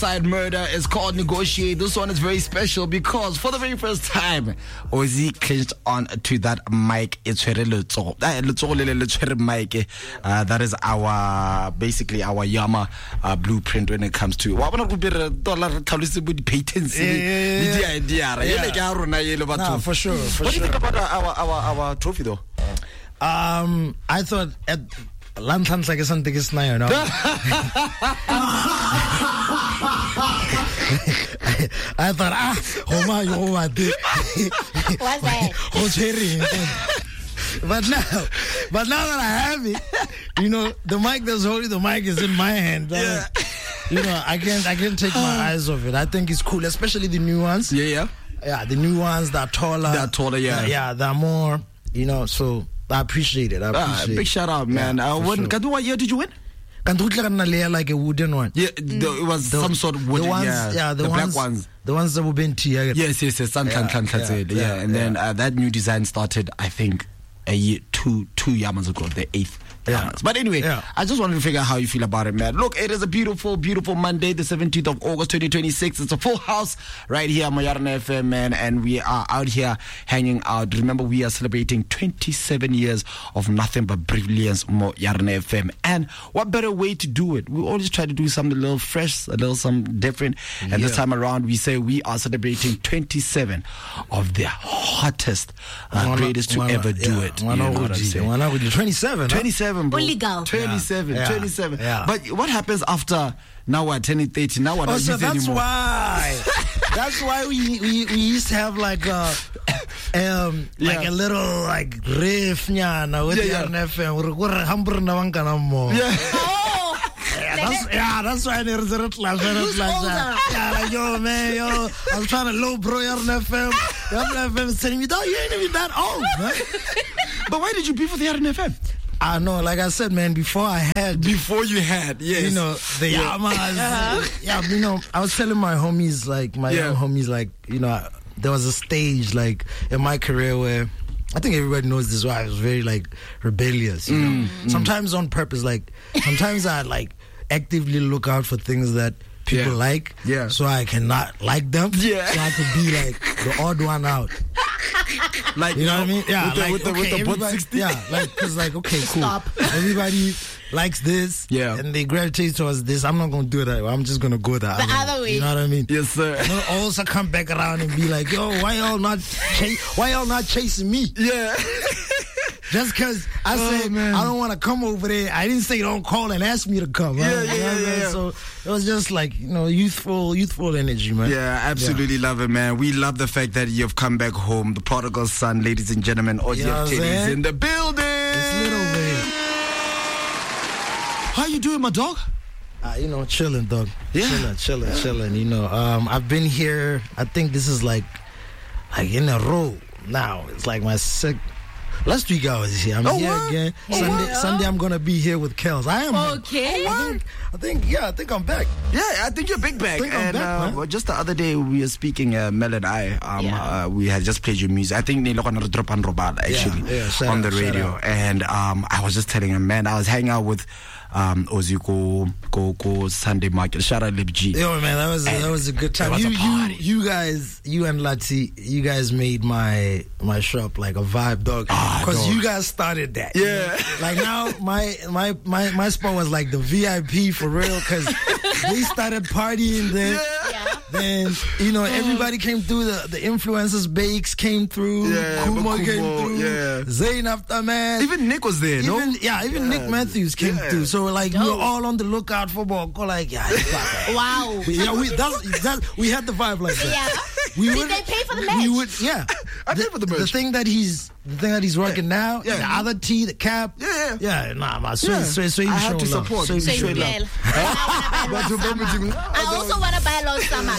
Side Murder is called Negotiate. This one is very special because for the very first time, Ozzy clinched on to that mic. That is our basically our Yama blueprint when it comes to what patents. For sure. What do you think about our trophy though? I thought at Lantan like something is now, no? I thought, What's that? But now that I have it, you know, the mic that's holding the mic is in my hand. Yeah. You know, I can't take my eyes off it. I think it's cool, especially the new ones. Yeah, the new ones that are taller. They're more, you know, so I appreciate it. Big shout out, man. What year did you win? Like a wooden one. Yeah, it was some sort of wooden. The black ones. The ones that were been tea. Yes. And then that new design started, I think, a year, two Yamas ago, the 8th. But anyway, I just wanted to figure out how you feel about it, man. Look, it is a beautiful, beautiful Monday, the 17th of August, 2026. It's a full house right here on Moyarna FM, man, and we are out here hanging out. Remember, we are celebrating 27 years of nothing but brilliance on Moyarna FM. And what better way to do it? We always try to do something a little fresh, a little something different. And this time around, we say we are celebrating 27 of the hottest, greatest to ever do it. You know what I'm saying? 27. 27. Bro. 27. But what happens after now we're turning 30? Now we're not so that's anymore. That's why we used to have like a like a little like riff with FM. That's why there's a yo man, I was trying to low bro FM. FM is telling me, no, you ain't even that old, man. But why did you beef with the FM? I know, like I said, man, before you had, yes. You know, the Yamas. You know, I was telling my homies, like, young homies, like, you know, there was a stage, like, in my career where, I think everybody knows this, why I was very, like, rebellious, you know. Sometimes on purpose, like, sometimes I, like, actively look out for things that people like, so I cannot like them, so I could be, like, the odd one out. Like, you know what I mean? Yeah, with the butt 60. Yeah, like, cause like, okay, cool. Stop. Everybody likes this, and they gravitate towards this. I'm not gonna do that. I'm just gonna go that other way. You know what I mean? Yes, sir. And then also come back around and be like, yo, why y'all not chasing me? Yeah. Just because I said I don't want to come over there. I didn't say don't call and ask me to come. Yeah. So it was just like, you know, youthful energy, man. Yeah, absolutely love it, man. We love the fact that you've come back home. The prodigal son, ladies and gentlemen. Ozzy is in the building. It's little man. How you doing, my dog? You know, chilling, dog. Yeah. Chilling. You know, I've been here. I think this is like in a row now. It's like my last week I was here. I'm here again. Sunday I'm gonna be here with Kels. I am. Okay. I think I'm back. Yeah, I think you're big back. I'm back, man. Just the other day we were speaking, Mel and I. We had just played your music. I think they look on drop and Robert actually on the radio, and I was just telling him, man, I was hanging out with Ozzy go Sunday market. Shout out Lib G. Yo, man, that was a good time. You guys, you and Lati, you guys made my shop like a vibe, dog. Because you guys started that. Yeah. You know? Like now, my spot was like the VIP for real, because they started partying there. Then, you know, everybody came through. The influencers, Bakes came through. Kumo came through. Zayn Aftermath. Even Nick was there, no? Even Nick Matthews came through. So, like, we were all on the lookout for Boko. Like, wow. We had the vibe like that. Yeah. Did they pay for the match? I paid for the merch. The thing that he's working now, the other tee, the cap. I have to support. I also want to buy Lost Summer.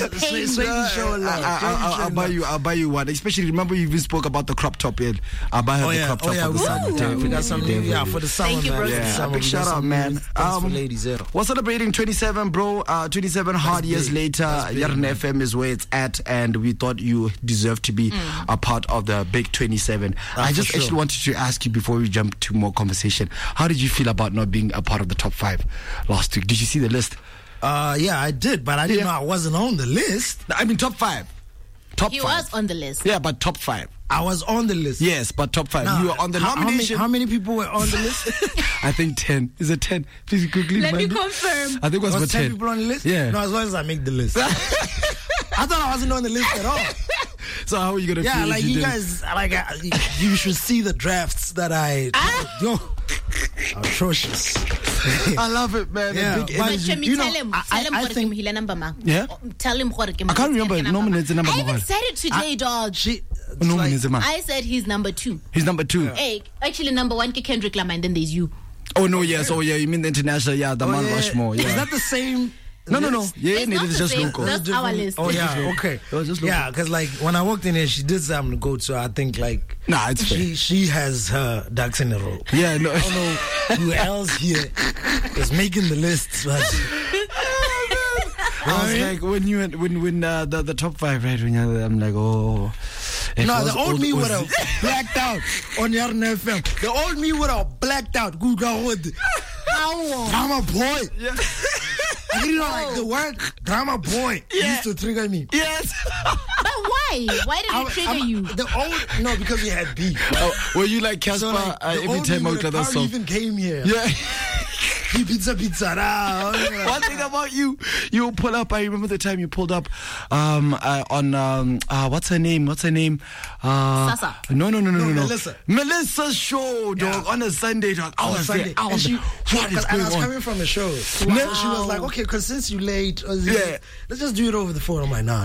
I'll buy you one. Especially, remember you even spoke about the crop top. I'll buy her the crop top for the summer. We got something for the summer. Thank you, bro. Big shout out, man. For ladies, we're celebrating 27, bro. 27 hard years later. Yarn FM is where it's at, and we thought you deserved to be a part of the big 27. I just actually wanted to ask you before we jump to more conversation. How did you feel about not being a part of the top 5 last week? Did you see the list? Yeah, I did, but I didn't know I wasn't on the list. I mean, top 5. Top He 5. was on the list. Yeah, but top 5. I was on the list. Yes, but top 5. Now, You were on the nomination. How many people were on the list? I think 10. Is it 10? Please quickly. Let me Mandy. confirm. I think it was about 10 people on the list? Yeah. No, as long as I make the list. I thought I wasn't on the list at all. So how are you gonna? Yeah, feel like if you didn't? guys, like you should see the drafts that I. Yo, atrocious. I love it, man. Yeah, The big but energy. Tell him, You know, tell him I think- hile number ma. Yeah? Tell him I can't remember. Normally it's the number I even one. said it today, dog. Normally it's the man. I said he's number 2. He's number 2. Hey, actually number 1 ke Kendrick Lamar, and then there's you. Oh no, yes. Oh yeah. You mean the international? Yeah, the Mount Rushmore. Yeah. Is that the same? No. Yeah, It's not it's the just same. local. That's our list. Oh yeah, okay. It was just local. Yeah, because like when I walked in here, she did say I'm the GOAT, so I think like Nah, it's fair. she has her ducks in a row. Yeah, no. I don't know who else here is making the list, but I was like when the top 5, right? When I'm like, oh. If no, I was the old me Ozzy- would have blacked out on your FM. The old me would have blacked out. Good God, drama boy. Yeah. I didn't know like the word drama boy used to trigger me. Yes. But why? Why did it trigger you? The old no, because we had beef. Oh, were you like Casper So like, the every old time me I would got have that probably song? even came here. Yeah. Pizza. One thing about you pull up. I remember the time you pulled up on what's her name? Sasa. No. Melissa. show, dog, on a Sunday, dog. I was there. I was and like, what is I was going on? coming from a show. So No. she was like, okay, because since you late, Yeah. let's just do it over the phone. I'm like, nah.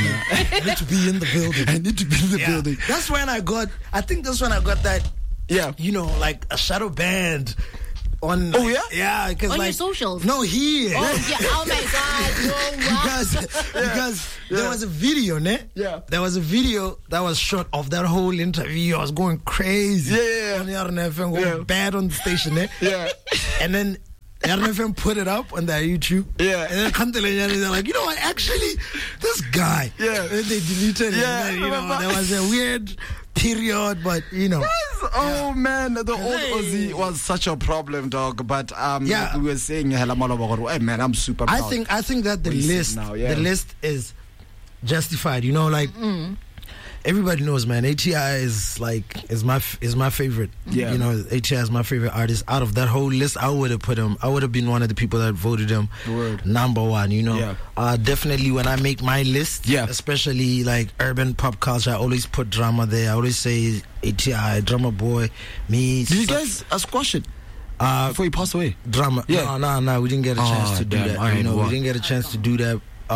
I need to be in the building. I need to be in the building. That's when I got that, Yeah. you know, like a shadow band on. Oh, yeah? Yeah, because On like your socials? No, here. Oh yeah! Oh my God! Yo, wow. because there was a video, ne? Yeah. There was a video that was shot of that whole interview. I was going crazy. Yeah. On the RNFM, going bad on the station, ne? Yeah. And then RNFM put it up on their YouTube. Yeah. And then Kantele, they're like, you know what? Actually, this guy. Yeah. And they deleted it. Yeah, And then, you know, remember? there was a weird period, but you know. Oh man, the old Hey. Ozzy was such a problem, dog. But Yeah. like we were saying, hey man, I'm super proud. I think that the What you said list now, yeah. the list is justified. You know, like everybody knows, man. ATI is my favorite. Yeah. You know, ATI is my favorite artist. Out of that whole list, I would have put him. I would have been one of the people that voted him Word. number 1. You know, Yeah. definitely when I make my list, Yeah. especially like urban pop culture, I always put drama there. I always say ATI, Drama Boy, me. Did you guys squash it before he passed away? Drama? Yeah. No, we didn't get a chance to do damn. that. All right, You know, wow. we didn't get a chance to do that.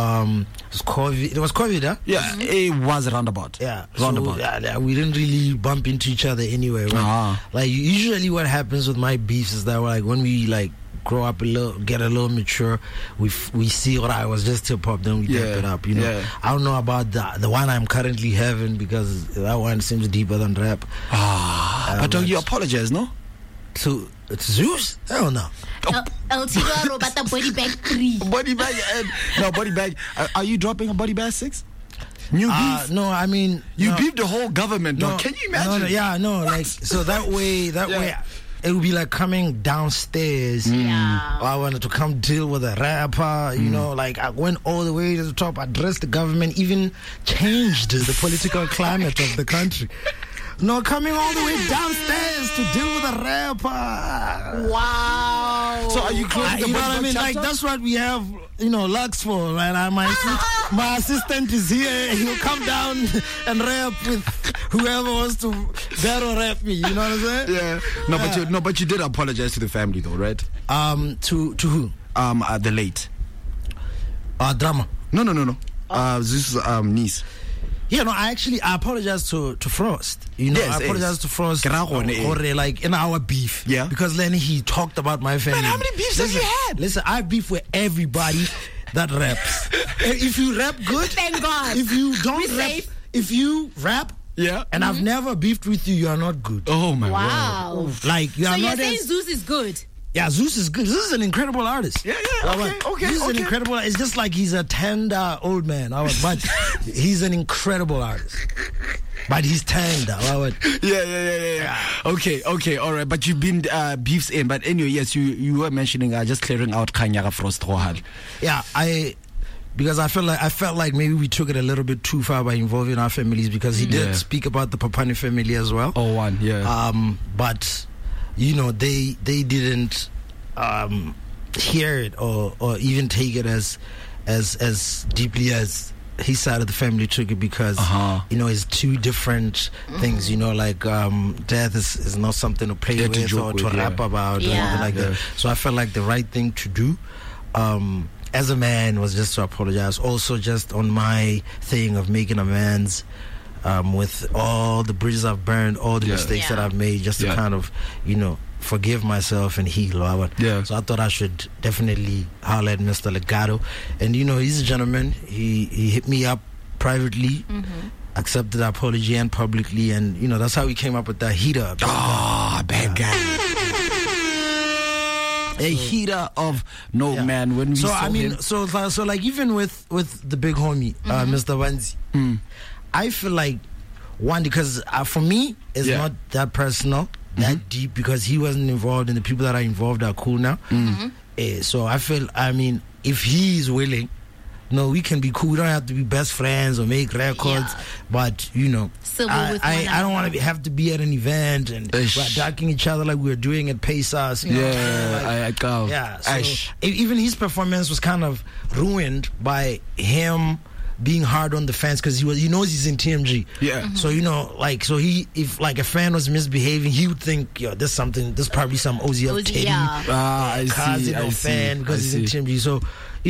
It was COVID, huh? Yeah, it was roundabout. Yeah, roundabout. So, yeah, we didn't really bump into each other anyway. Right? Like usually, what happens with my beefs is that like when we like grow up a little, get a little mature, we see what I was just hip hop, then we dip it up. You know, Yeah. I don't know about the one I'm currently having because that one seems deeper than rap. But don't you apologize, no? So it's Zeus? Hell no. El Tiro Robata Body Bag 3. Body bag. Body bag. Are you dropping a body bag 6? New beef. No, I mean You no, beefed the whole government, dog. Can you imagine? like so that way it would be like coming downstairs. Yeah. I wanted to come deal with a rapper, you know, like I went all the way to the top, addressed the government, even changed the political climate of the country. No, coming all the way downstairs to deal with a rapper. Wow. So are you closing the You know body what I bag mean? chapter? Like that's what we have, you know, Lux for. Right? My assistant is here. He'll come down and rap with whoever wants to battle rap me. You know what I'm saying? Yeah. But you did apologize to the family, though, right? To who? The late. Drama. No. This is niece. Yeah, no, I apologize to Frost. You know, Yes, I apologize to Frost. Yes. Like in our beef. Yeah. Because then he talked about my family. Man, how many beefs have you had? Listen, I beef with everybody that raps. If you rap good, Thank God. if you don't Be rap, safe. if you rap, Yeah. and I've never beefed with you, you are not good. Oh my Wow. word. Like you So are you're not saying as, Zeus is good? yeah, Zeus is good. Zeus is an incredible artist. Yeah. Okay. He's an incredible. It's just like he's a tender old man. But he's an incredible artist. But he's tanned. Yeah. Okay, all right. But you've been beefs in. But anyway, yes, you were mentioning just clearing out Khanyaga Frost. Yeah, because I felt like maybe we took it a little bit too far by involving our families, because he did speak about the Papani family as well. Oh, one, yeah. But they didn't hear it or even take it as deeply as his side of the family took it, because it's two different things. Death is not something to play with or to rap about or anything like that. So I felt like the right thing to do as a man was just to apologize. Also, just on my thing of making amends with all the bridges I've burned, all the mistakes that I've made, just to kind of forgive myself and heal. So I thought I should definitely holler at Mr. Legato. And he's a gentleman. He hit me up privately, accepted the apology and publicly, and that's how we came up with that heater. Bad guy. A heater of man. When we saw him. So like even with the big homie, Mr. Wanzi, I feel like because for me it's not that personal, that deep, because he wasn't involved and the people that are involved are cool now. So I feel, if he's willing, we can be cool. We don't have to be best friends or make records, but I don't want to have to be at an event and we're attacking each other like we were doing at Pesas. So even his performance was kind of ruined by him being hard on the fans, because he knows he's in TMG. So so if like a fan was misbehaving, he would think there's probably some OZF Teddy cousin or fan because he's in TMG. So we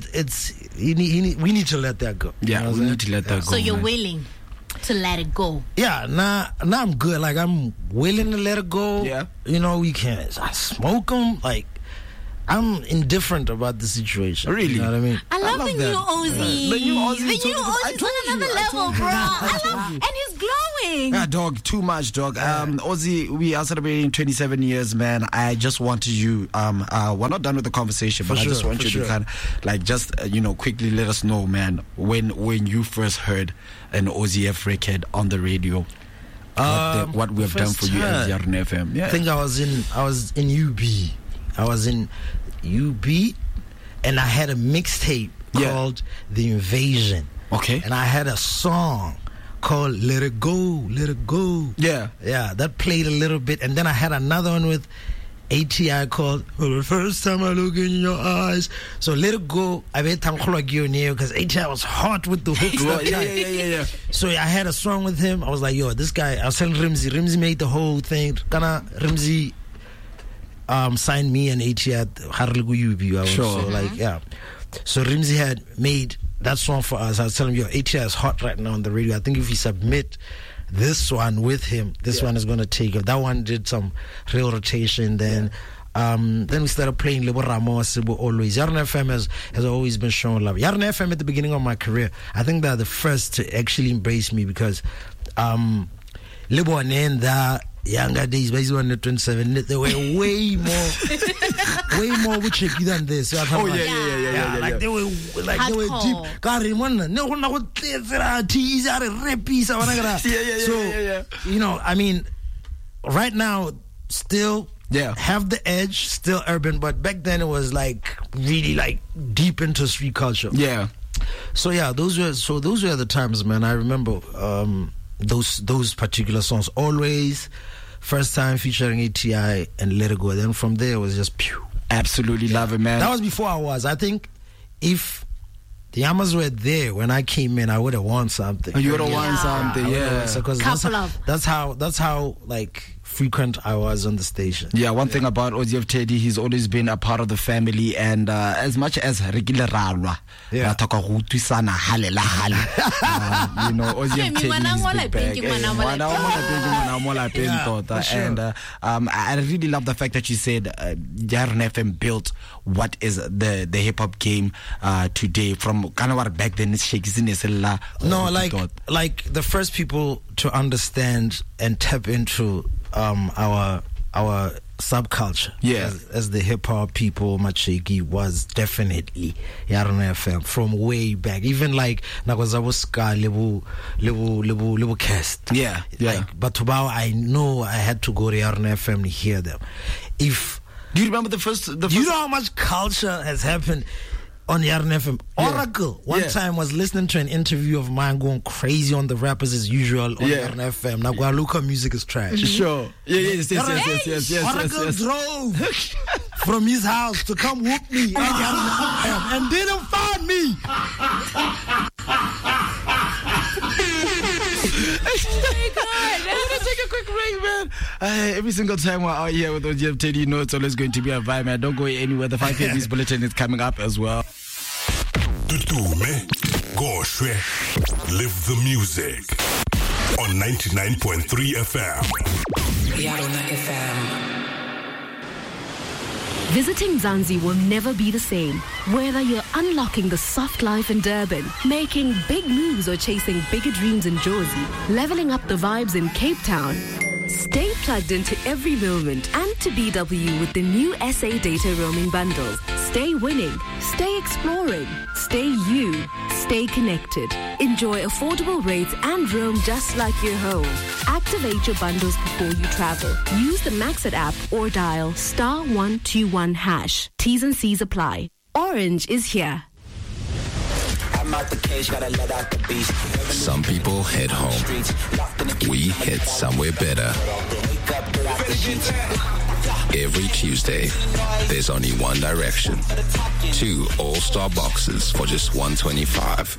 need to let that go. We need to let that go. So you're willing to let it go? Yeah, now I'm good. Like, I'm willing to let it go. We can smoke them. Like, I'm indifferent about the situation. Really? You know what I mean? I love the new Ozzy. The new Ozzy is on another level, bro. And he's glowing. Yeah, dog, too much, dog. Ozzy, we are celebrating 27 years, man. I just wanted you, we're not done with the conversation, but I just want you to kind of, like, just, quickly let us know, man, when you first heard an OZF record on the radio. What we have done for you at Yarn FM. Yeah. I think I was in UB. I was in UB, and I had a mixtape called The Invasion. Okay. And I had a song called Let It Go, Let It Go. Yeah, that played a little bit. And then I had another one with ATI called For the First Time I Look in Your Eyes. So Let It Go, I made because ATI was hot with the hooks. Yeah. So I had a song with him. I was like, this guy, I was telling Rimsey. Rimsey made the whole thing. Rimsey signed me and ATI at Harlegu UB. So Rimsey had made that song for us. I was telling him, ATI is hot right now on the radio. I think if we submit this one with him, this one is going to take it. That one did some real rotation. Then we started playing Lebo Ramos always. Yarn FM has always been showing love. Yarn FM at the beginning of my career, I think they're the first to actually embrace me, because Lebo and that younger days, basically on the 27, they were way more tricky than this. Like they were deep. Right now, still have the edge, still urban, but back then it was like really like deep into street culture. So those were the times, man. I remember those particular songs. Always, First Time featuring ATI and Let It Go. Then from there it was just pew. Absolutely love it, man. That was before I think if the Yamas were there when I came in, I would have won something. You would have won something, Because that's how like frequent I was on the station. One thing about OZF Teddy, he's always been a part of the family, and as much as regular Ralwa, OZF Teddy is big bag. And I really love the fact that you said Yarn FM built what is the hip hop game today, from Kanawar back then. Like the first people to understand and tap into our our subculture. As the hip hop people, Machegi was definitely Yarona FM from way back. Even like Nagwazabo Ska Lebu cast. But Tubao, I know I had to go to Yarona FM to hear them. Do you remember the first? Do you know how much culture has happened on Yarn FM? Oracle one time was listening to an interview of mine going crazy on the rappers as usual on Yarn FM. Now Gualuka music is trash. Sure. Yes. Oracle drove from his house to come whoop me on Yarn FM and didn't find me. I'm gonna take a quick break, man. Every single time we're out here with OGF Teddy, you know it's always going to be a vibe, man. Don't go anywhere. The 5 News Bulletin is coming up as well. Live the music on 99.3 FM. Yarona FM. Visiting Zanzi will never be the same. Whether you're unlocking the soft life in Durban, making big moves or chasing bigger dreams in Jozi, leveling up the vibes in Cape Town, stay plugged into every moment and to BW with the new SA Data Roaming Bundles. Stay winning, stay exploring, stay you, stay connected. Enjoy affordable rates and roam just like you're home. Activate your bundles before you travel. Use the Maxit app or dial *121#. T's and C's apply. Orange is here. Some people head home. We head somewhere better. Every Tuesday, there's only one direction. 2 all-star boxes for just $125.